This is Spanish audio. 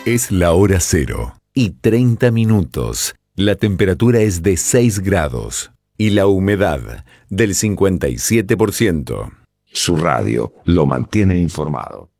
Es la hora 0:30. La temperatura es de 6 grados y la humedad del 57%. Su radio lo mantiene informado.